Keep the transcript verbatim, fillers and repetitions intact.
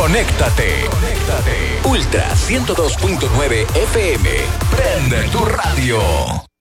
Conéctate. Conéctate. Ultra ciento dos punto nueve F M. Prende tu radio.